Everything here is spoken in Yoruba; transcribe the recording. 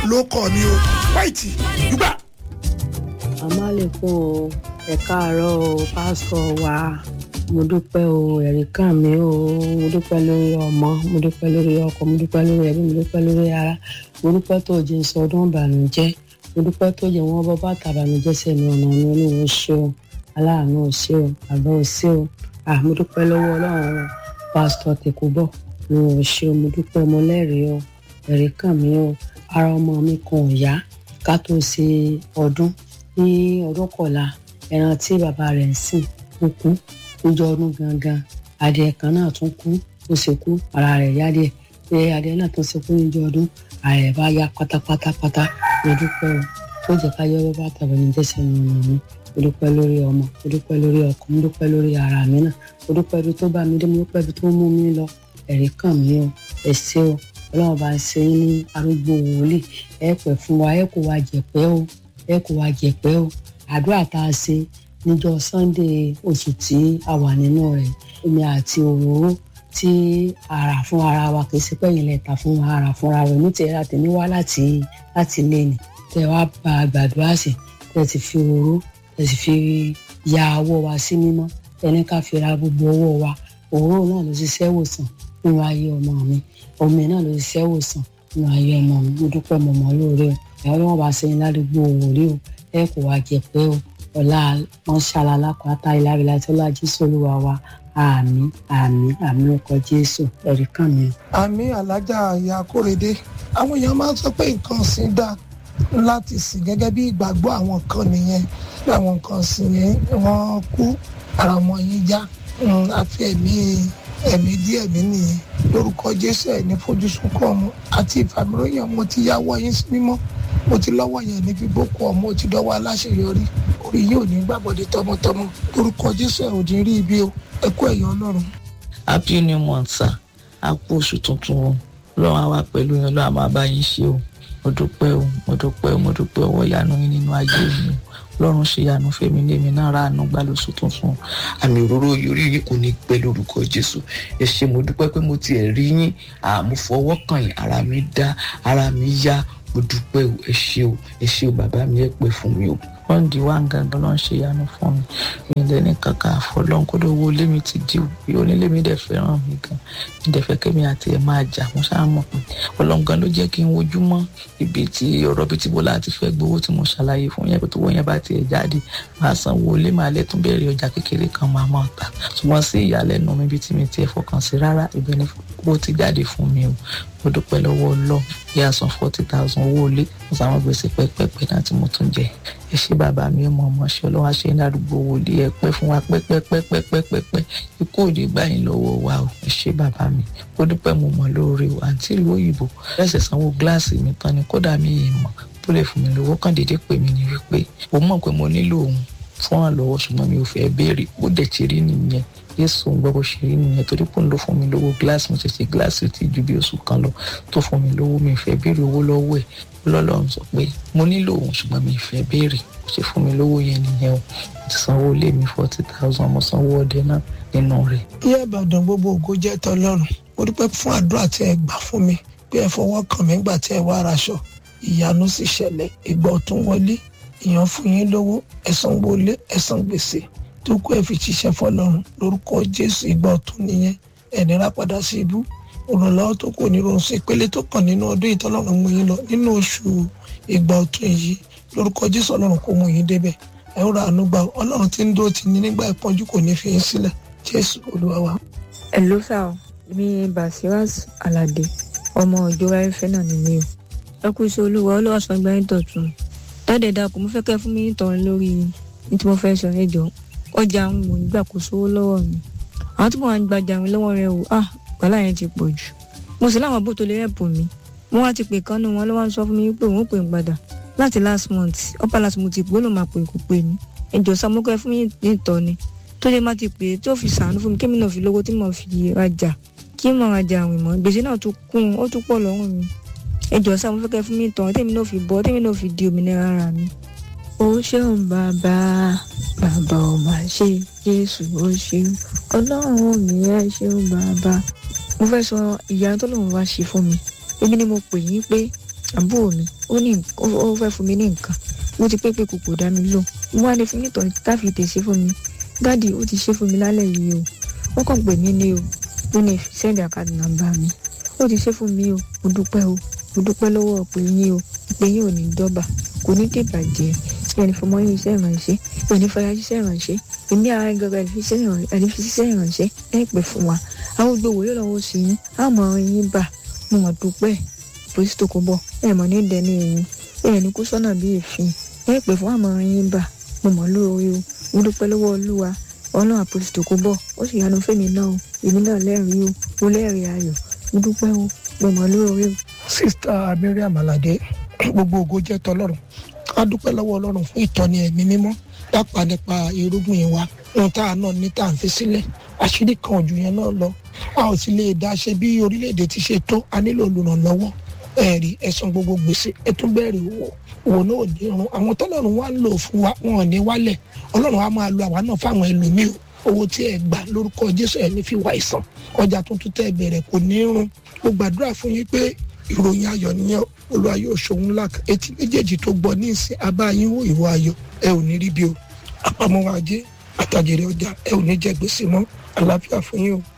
ló kọ́ mi o White gbà. àmàlẹ́kùn o ẹ káàárọ̀ o pásítọ̀ wa mo dúpẹ́ o ẹ̀rí kàn mí o mo dúpẹ́ lórí ọmọ mo dúpẹ́ lórí ọkọ mo dúpẹ́ lórí ẹbí mo dúpẹ́ lórí ara mo dúpẹ́ tó jẹ́ sọdún ìbànújẹ́ mo dúpẹ́ tó jẹ́ wọn bọ́ bàtà ìbànújẹ́ sẹ́mi ọ̀nà mi olówó ṣe o aláàánú ò ṣe o àgbà ò ṣe o mo dúpẹ́ lọ́wọ́ ọlọ́run pásítọ̀ tẹ̀kúbọ̀ mo ò ṣe o mo dúpẹ́ ọmọ lẹ́rìí o ẹ̀rí kàn mí o ara ọmọ mi kan ò yá ká tó ṣe ọdún ní ọdún kọ̀la ẹran tí bàbá rẹ̀ ń sìn ó kú níjọ́ ọdún gangan adìẹ kan náà tún kú ó sì kú ara rẹ̀ yá díẹ̀ pé adìẹ náà tún ṣe kú níjọ́ ọdún ara rẹ̀ bá yá pátápátá mo dúpẹ́ o tó jẹ́ ká yọ bá tàbí ní jẹ́sẹ̀ mi ọ̀nà mi mo dúpẹ́ lórí ọmọ mo dúpẹ́ lórí ọkọ mo dúpẹ́ lórí ara mi náà mo dúpẹ́ ibi tó bá mi dé mo dúpẹ́ ibi tó mú mi lọ ẹ̀rí kàn mí o ẹ ṣé o ọlọ́run bá ṣe ní arúgbó wòlíì ẹ pẹ́ fún wa ẹ kò wá jẹ̀pẹ́ o ẹ kò wá jẹ̀pẹ́ o àdúrà tá a ṣe níjọ́ Sunday oṣù tí a wà nínú rẹ̀ èmi àti òróró tí ara fún ara wa kì í ṣe pẹ́yìn lẹ́ta fún ara fúnra rẹ̀ ní tẹ̀lé àtẹ̀mí wá láti ilé ni tẹ̀ wá bá gbàdúrà sí tẹ̀ ti fi òróró tẹ̀ sì fi ya ọwọ́ wa sí mímọ́ ẹni ká fi ra gbogbo ọwọ́ wa òróró náà ló ṣiṣẹ́ wòsàn nínú ayé ọmọ mi omi náà ló ṣiṣẹ́ wòsàn nínú ayé ọmọ mi mo dúpẹ́ mọ̀mọ́ lóore o ẹ̀rọ ọlọ́wọ́n bá ṣe ní ládùúgbò òwòrí o ẹ kò wá jẹ pé o ọlá wọn ṣàlàlá pátá ìlàrílà tí ọlá Jésù Olúwa wa àmín ọkọ Jésù ẹ̀rí kàn mí. àmín alájà ìyá Kórèdé àwọn èèyàn máa ń sọ pé nǹkan ọ̀sìn dá láti sìn gẹ́gẹ́ bí ìgbàgbọ́ àwọn kan nìyẹn bí àwọn nǹkan ọ̀sìn yẹn wọ́n kú ara ọmọ yín já àfi ẹ̀mí díẹ̀ mí nìyẹn lórúkọ Jésù ẹ̀ ní fojú sunkún ọmọ àti ìfàmìlóyìn ọmọ ti yáwọ́ yín sí mímọ́ mo ti lọ́wọ́ yẹn ní fi boko ọmọ ti dọ́wọ́ aláṣeyọrí orí yìí ò ní gbàbọ̀dé tọmọtọmọ lórúkọ Jésù ẹ̀ ò ní rí ibi o ẹ kú ẹ̀yọ́ Ọlọ́run. Happy New Month sir a kú oṣù tuntun o Ọlọ́run á wà pẹ̀lú yín Ọlọ́run á máa bá yín ṣe o mo dúpẹ́ ọwọ́ ìyanu yín nínú ayé mi Ọlọ́run ṣe ìyanu fẹ́mi lèmi náà ra àánú gbà lóṣù tuntun àmì òróró orí yìí kò ní pẹ́ lórúkọ Jésù ẹ ṣé mo dúpẹ́ pé mo tiẹ̀ rí yín mo fọwọ́ kàn yín ara mi dá ara mi yá mo dúpẹ́ o ẹ ṣé o bàbá mi ẹ pẹ́ fún mi o wọ́n di wá gangan lọ́n ṣe ìyanu fún mi mi lẹ́ni kankan àfọlọ́n kó ló wo lé mi ti dì bí onílé mi dẹ̀ fẹ́ràn mi gan mi dẹ̀ fẹ́ kémi àti ẹ̀ máa jà mo ṣáà mọ̀ pé ọlọ́ngàn ló jẹ́ kí n wojú mọ́ ibi tí ọ̀rọ̀ bíi tí Bọ́lá ti fẹ́ gbowó tí mo ṣàlàyé fún yẹn pé tó wọ́n yẹn bá tiẹ̀ jáde máa san owó lé máa lẹ́tún bẹ̀rẹ̀ ọjà kékeré kan máa mọ̀ ta ṣùgbọ́n sí ìyàlẹ́nu mi bí tí mi tiẹ̀ fọkàn sí rárá ibẹ̀ ni owó ti jáde fún mi o mo dúpẹ́ lọ́wọ́ Ọlọ́run yíyá san 40,000 owó ilé mo sàwọn gbèsè pẹ́pẹ́pẹ́ náà tí mo tún jẹ ẹ ṣé bàbá mi mọ̀ ọmọ ṣe Ọlọ́run àṣẹ ní àdúgbò wòlé ẹ pẹ́ fún wa pẹ́pẹ́pẹ́pẹ́pẹ́ ikú òde gbà yín lọ́wọ́ wa o ẹ ṣé bàbá mi mo dúpẹ́ mo mọ̀ lóore o àǹtí ìlú òyìnbó lẹ́sẹ̀ sanwó gíláàsì mi tán ni kódà mi ì mọ̀ tó lè fún mi lówó kàn déédéé pè mí ní wípé ó mọ̀ pé mo nílò òun fún àlọ́wọ́ ṣùgbọ́n mi ò fẹ́ béèrè ó dẹ̀ ti rí nìyẹn Jésù ń gbọ́ bó ṣe rí nìyẹn torí pé òun ló fún mi lówó gíláàsì mo ṣẹ̀ṣẹ̀ gíláàsì ti ju bí oṣù kan lọ tó fún mi lówó mi fẹ́ béèrè owó lọ́wọ́ ẹ̀ Ọlọ́run sọ pé mo nílò òun ṣùgbọ́n mi fẹ́ béèrè ó ṣe fún mi lówó yẹn nìyẹn o mo ti sanwó ilé mi 40,000 mo sanwó ọdẹ náà nínú rẹ̀. ìyá Ìbàdàn gbogbo ògo jẹ́ tọlọ́run mo dúpẹ́ fún àdúrà tí ẹ gbà fún mi pé ẹ fọwọ́ kàn mí gbà tí ẹ wá raṣọ ìyanu sì ṣẹlẹ̀ ìgbà ọ̀tún wọlé ìyàn fún yín lówó ẹ̀san wọlé ẹ̀san gbèsè tó kú ẹ fi ṣiṣẹ́ fọlọ́run lórúkọ Jésù ìgbà ọ̀tún nìyẹn ẹni rà padà sí ibú olùrànlọ́wọ́ tó kù nínú oṣù ìpele tó kàn nínú ọdún ìtọ́lọ́run mú yín lọ nínú oṣù ìgbà ọ̀tún yìí lórúkọ Jésù Ọlọ́run kó mú yín débẹ̀ ẹ ó ra àánú gbà Ọlọ́run tí ń dúró tì ní nígbà ìpọ́njú kò ní fi yín sílẹ̀ Jésù Olúwa wa. ẹ ló sà ọ mi Basirat Alade ọmọ ìjọba ẹfẹ náà ni mi o ẹ kú iṣẹ́ Olúwa Olúwa sọ gbà yín tọ̀tún dáadé dàkú mo fẹ́ kẹ́ fún mi nítorí lórí ní tí mo fẹ́ sọ ẹjọ́ ọjà àwọn mò ń gbà kó sówó lọ́wọ́ mi àwọn tí mo wà ń gbajà mi lọ́wọ́ rẹ o wàhálà yẹn ti pọ̀ jù mo sì láwọn bó tó lè rẹ́pù mi wọ́n wá ti pè kánú wọn lọ́wọ́ sọ fún mi pé òun pè ń padà láti last month upper last month ìpò ló máa pè kò pè mí ẹjọ́ sàmúkẹ́ fún mi nítọ́ ni tó lè má ti pè tí ó fi sàánú fún mi kémi náà fi lówó tí mo fi rajà kí mo rajà àwìn mọ́ gbèsè náà tún kún ó tún pọ̀ lọ́rùn mi ẹjọ́ sàmúkẹ́ fún mi tán tèmi náà fi bọ́ tèmi náà fi di òmìnira ara mi. ó ṣeun bàbá ò máa ṣe Jésù ó ṣeun Ọlọ́run mi ẹ ṣeun bàbá. mo fẹ́ sọ ìyanu tó lóun wá ṣe fún mi ebi ni mo pè yín pé àbúrò mi ó ní ó fẹ́ fún mi ní nǹkan mo ti pépè kò dá mi lò mo wá lè fún mi tọ̀ táfi tè ṣe fún mi dáàdì ó ti ṣe fún mi lálẹ́ yìí o wọ́n kàn pè mí ní o ó ní send account number mi ó ti ṣe fún mi o mo dúpẹ́ lọ́wọ́ pé yín o pé yín ò ní dọ́bà kò ní dìbàjẹ́ ẹni fọmọ yín iṣẹ́ ìrànṣẹ́ ẹni fọyà iṣẹ́ ìrànṣẹ́ èmi ara gẹ́gẹ́ ẹni fi iṣẹ́ ìrànṣẹ́ ẹ pè fún wa àwọn gbogbo yóò lọ́wọ́ sí yín àmọ́ yín bà mo mọ̀ dúpẹ́ polisi tó kó bọ̀ ẹ mọ̀ ní dẹni ẹ̀yìn ẹni kó sọ́nà bí èéfín ẹ pè fún àmọ́ yín bà mo mọ̀ lóore o mo dúpẹ́ lọ́wọ́ olúwa ọlọ́run àpòlisi tó kó bọ̀ ó sì yanu fẹ́mi náà o èmi náà lẹ́rìí o mo lẹ́rìí ayọ̀ mo dúpẹ́ o mo mọ̀ lóore o. Sista Mariam Alade, gbogbo ògo jẹ́ tọlọ́run a dúpẹ́ lọ́wọ́ ọlọ́run fún ìtọ́ni ẹ̀mí mímọ́ dápà nípa irúgbìn wa ohun tá a náà ní tá à ń fi sílẹ̀ àṣírí kan ojú yẹn náà lọ a ò sì lè dá ṣe bí orílẹ̀-èdè ti ṣe tó a nílò olùrànlọ́wọ́ ẹ̀rí ẹ̀san gbogbo gbèsè ẹ̀tún bẹ̀rẹ̀ owó náà ò ní irun àwọn tọ́lọ́run wá ń lò fún wa wọn ò ní wálẹ̀ ọlọ́run á máa lo àwa náà fáwọn ẹlòmíì owó tí ẹ gbà lórúkọ Jésù ẹ̀ ní fi wá ìsàn ọjà tuntun tẹ́ bẹ̀rẹ̀ kò ní irun mo gbàdúrà fún yín pé ìròyìn ayọ̀ nìyẹn Olúwa yóò ṣòun ńlá etí méjèèjì tó gbọ́ ní ìsìn abáyín wo ìwọ ayọ̀ ẹ ò ní rí bí o àpamọ́ ajé àtàjèrè ọjà ẹ ò ní jẹ gbèsè mọ́ àlàáfíà fún yín o.